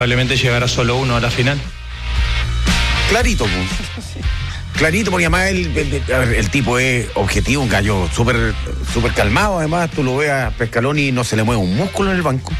Probablemente llegará solo uno a la final. Clarito, pues. Clarito, porque además el tipo es objetivo, un gallo súper calmado. Además, tú lo ves a Pescaloni y no se le mueve un músculo en el banco.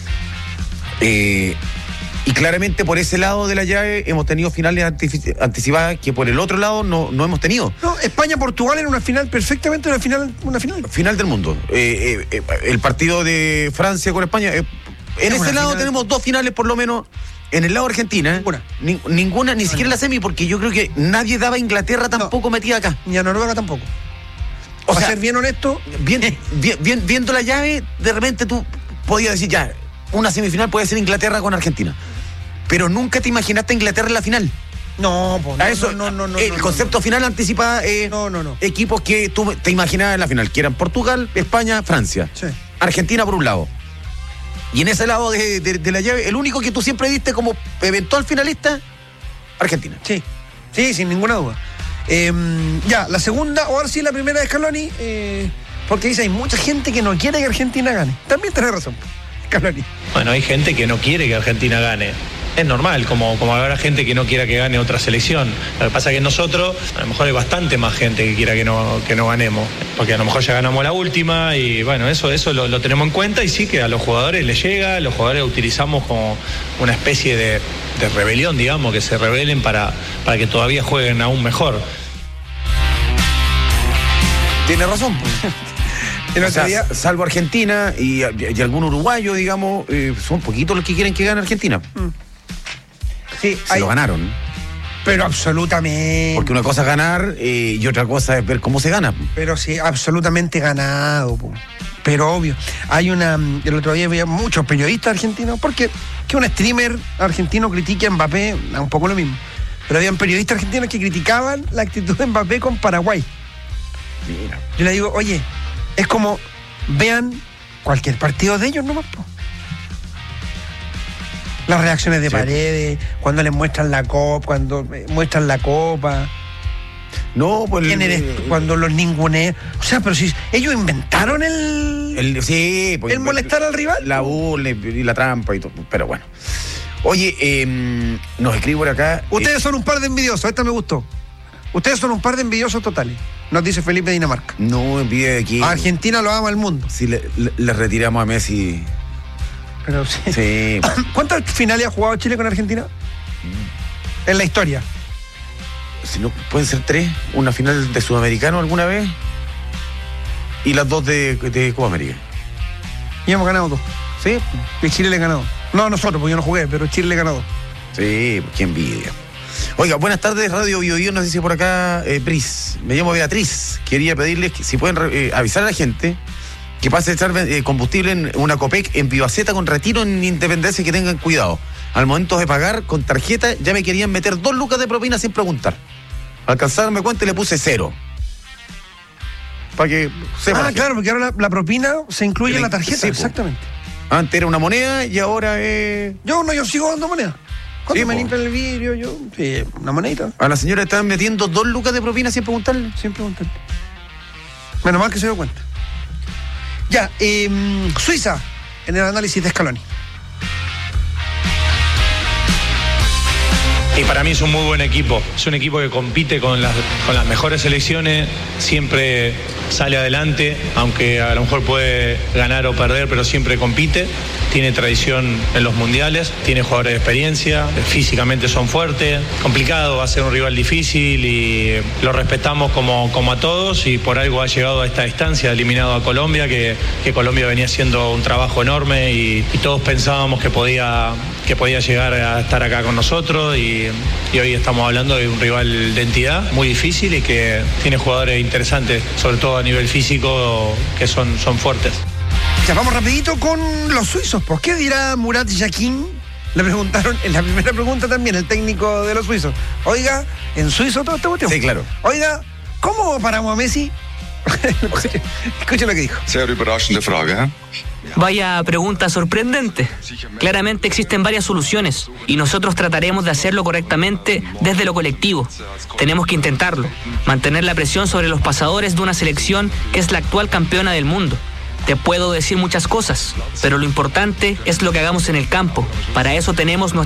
Y claramente por ese lado de la llave hemos tenido finales anticipadas que por el otro lado no hemos tenido. No, España-Portugal era una final, perfectamente una final. Final del mundo. El partido de Francia con España. En ese lado final. Tenemos dos finales por lo menos. En el lado de Argentina, ninguna, ni siquiera la semi, porque yo creo que nadie daba a Inglaterra tampoco metida acá. Ni a Noruega tampoco. Para ser bien honesto, viendo la llave, de repente tú podías decir ya, una semifinal puede ser Inglaterra con Argentina. Pero nunca te imaginaste Inglaterra en la final. No, el concepto final anticipa equipos que tú te imaginabas en la final, que eran Portugal, España, Francia. Sí. Argentina por un lado. Y en ese lado de la llave, el único que tú siempre diste como eventual finalista, Argentina. Sí, sin ninguna duda. Ya, la segunda, ahora sí la primera de Scaloni, porque dice, hay mucha gente que no quiere que Argentina gane. También tenés razón, Scaloni. Bueno, hay gente que no quiere que Argentina gane. Es normal, como habrá gente que no quiera que gane otra selección. Lo que pasa es que nosotros, a lo mejor hay bastante más gente que quiera que no ganemos. Porque a lo mejor ya ganamos la última y bueno, eso lo tenemos en cuenta y sí que a los jugadores les llega, los jugadores utilizamos como una especie de rebelión, digamos, que se rebelen para que todavía jueguen aún mejor. Tiene razón, pues. Salvo Argentina y algún uruguayo, digamos, son poquitos los que quieren que gane Argentina. Sí, lo ganaron. Pero absolutamente. Porque una cosa es ganar y otra cosa es ver cómo se gana. Pero sí, absolutamente ganado. Pero obvio. El otro día veía muchos periodistas argentinos, porque que un streamer argentino critique a Mbappé, un poco lo mismo. Pero habían periodistas argentinos que criticaban la actitud de Mbappé con Paraguay. Mira. Yo le digo, oye, es como, vean cualquier partido de ellos nomás, Las reacciones de Paredes, cuando les muestran la copa, No, pues ¿quién eres tú? Cuando los ningunean. O sea, pero si ellos inventaron el molestar al rival. La burla y la trampa y todo. Pero bueno. Oye, nos escribe por acá. Ustedes son un par de envidiosos, esta me gustó. Ustedes son un par de envidiosos totales, nos dice Felipe de Dinamarca. No, envidia de aquí. A Argentina lo ama el mundo. Si le retiramos a Messi. Pero sí. ¿Cuántas finales ha jugado Chile con Argentina? En la historia. Si no, pueden ser 3. Una final de Sudamericano alguna vez. Y las 2 de Copa América. Y hemos ganado 2. Sí. Y Chile le ha ganado. No, nosotros, porque yo no jugué, pero Chile le ha ganado. Sí, qué envidia. Oiga, buenas tardes, Radio Bio Bio, nos dice por acá Pris. Me llamo Beatriz. Quería pedirles que si pueden avisar a la gente que pase a echar combustible en una Copec en Vivaceta con retiro en Independencia, que tengan cuidado. Al momento de pagar con tarjeta ya me querían meter 2 lucas de propina sin preguntar. Al calzarme cuenta le puse 0. Para que sepan. Claro, porque ahora la propina se incluye en la tarjeta. Sí, exactamente. Antes era una moneda y ahora es... Yo sigo dando moneda. Cuando me limpian el vidrio, una monedita. A la señora estaban metiendo 2 lucas de propina sin preguntarle. Sin preguntarle. Menos mal que se dio cuenta. Ya, Suiza, en el análisis de Scaloni. Y para mí es un muy buen equipo. Es un equipo que compite con las mejores selecciones, siempre sale adelante, aunque a lo mejor puede ganar o perder, pero siempre compite. Tiene tradición en los mundiales, tiene jugadores de experiencia, físicamente son fuertes. Complicado, va a ser un rival difícil y lo respetamos como a todos, y por algo ha llegado a esta distancia, eliminado a Colombia, que Colombia venía haciendo un trabajo enorme y todos pensábamos que podía llegar a estar acá con nosotros, y hoy estamos hablando de un rival de entidad muy difícil y que tiene jugadores interesantes, sobre todo a nivel físico, que son fuertes. Ya vamos rapidito con los suizos. ¿Por qué dirá Murat Yakin? Le preguntaron en la primera pregunta también el técnico de los suizos. Oiga, ¿en suizo todo este cuestión? Sí, claro. Oiga, ¿cómo paramos a Messi? Escuchen lo que dijo. Sehr überraschende Frage, ¿eh? Vaya pregunta sorprendente. Claramente existen varias soluciones y nosotros trataremos de hacerlo correctamente desde lo colectivo. Tenemos que intentarlo, mantener la presión sobre los pasadores de una selección que es la actual campeona del mundo. Te puedo decir muchas cosas, pero lo importante es lo que hagamos en el campo. Para eso tenemos